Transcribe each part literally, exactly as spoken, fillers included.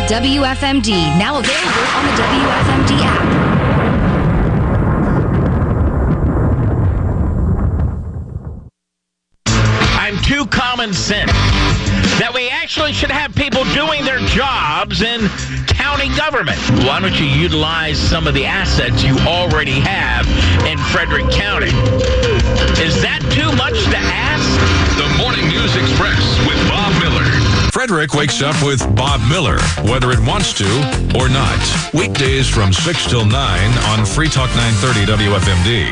W F M D, now available on the W F M D app. I'm too common sense that we actually should have people doing their jobs in county government. Why don't you utilize some of the assets you already have in Frederick County? Is that too much to ask? The Morning News Express with Bob Miller. Frederick wakes up with Bob Miller, whether it wants to or not. Weekdays from six till nine on Free Talk nine thirty W F M D.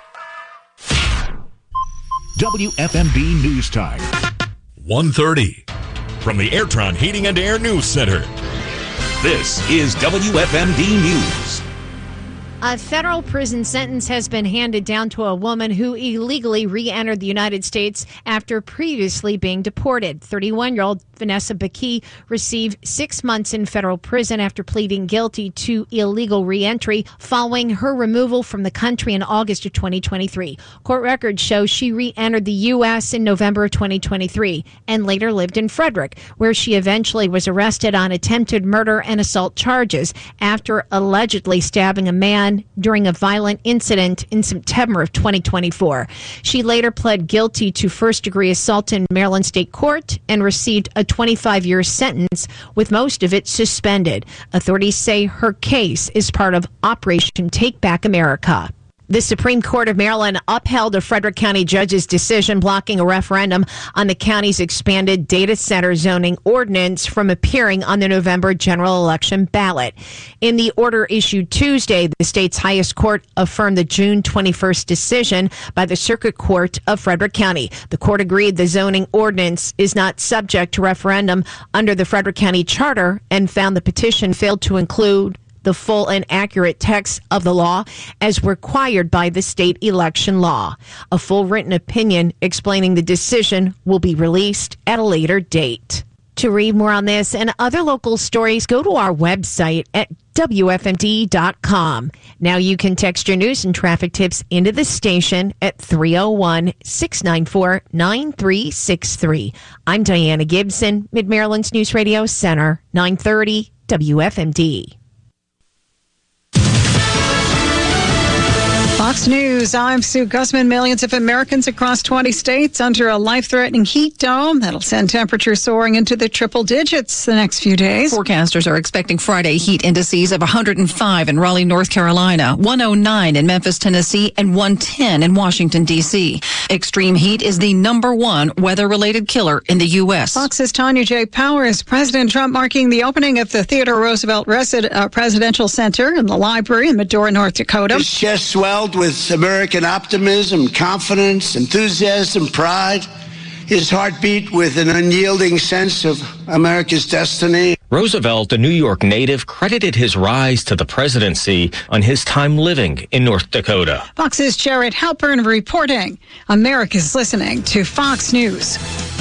W F M D News Time. one thirty. From the Airtron Heating and Air News Center. This is W F M D News. A federal prison sentence has been handed down to a woman who illegally re-entered the United States after previously being deported. thirty-one-year-old Vanessa Bakey received six months in federal prison after pleading guilty to illegal re-entry following her removal from the country in August of twenty twenty-three. Court records show she re-entered the U S in November of twenty twenty-three and later lived in Frederick, where she eventually was arrested on attempted murder and assault charges after allegedly stabbing a man during a violent incident in September of twenty twenty-four. She later pled guilty to first-degree assault in Maryland State Court and received a twenty-five-year sentence, with most of it suspended. Authorities say her case is part of Operation Take Back America. The Supreme Court of Maryland upheld a Frederick County judge's decision blocking a referendum on the county's expanded data center zoning ordinance from appearing on the November general election ballot. In the order issued Tuesday, the state's highest court affirmed the June twenty-first decision by the Circuit Court of Frederick County. The court agreed the zoning ordinance is not subject to referendum under the Frederick County Charter and found the petition failed to include the full and accurate text of the law as required by the state election law. A full written opinion explaining the decision will be released at a later date. To read more on this and other local stories, go to our website at W F M D dot com. Now you can text your news and traffic tips into the station at three oh one, six nine four, nine three six three. I'm Diana Gibson, Mid-Maryland's News Radio Center, nine thirty W F M D. Fox News, I'm Sue Guzman. Millions of Americans across twenty states under a life-threatening heat dome that'll send temperatures soaring into the triple digits the next few days. Forecasters are expecting Friday heat indices of one hundred five in Raleigh, North Carolina, one oh nine in Memphis, Tennessee, and one ten in Washington, D C. Extreme heat is the number one weather-related killer in the U S. Fox's Tanya J. Powers. President Trump marking the opening of the Theodore Roosevelt Resi- uh, Presidential Center and the library in Medora, North Dakota. His chest swelled with American optimism, confidence, enthusiasm, pride. His heart beat with an unyielding sense of America's destiny. Roosevelt, a New York native, credited his rise to the presidency on his time living in North Dakota. Fox's Jared Halpern reporting. America's listening to Fox News.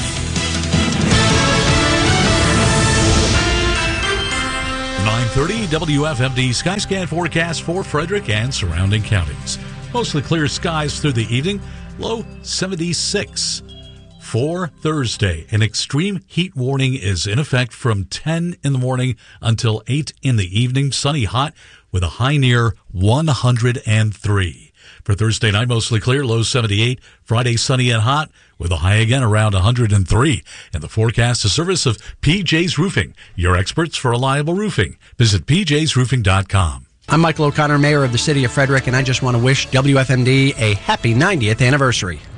nine thirty W F M D Skyscan forecast for Frederick and surrounding counties. Mostly clear skies through the evening, low seventy-six. For Thursday, an extreme heat warning is in effect from ten in the morning until eight in the evening. Sunny hot with a high near one hundred three. For Thursday night, mostly clear, low seventy-eight. Friday, sunny and hot with a high again around one hundred three. And the forecast, a service of P J's Roofing, your experts for reliable roofing. Visit P J's roofing dot com. I'm Michael O'Connor, Mayor of the City of Frederick, and I just want to wish W F M D a happy ninetieth anniversary.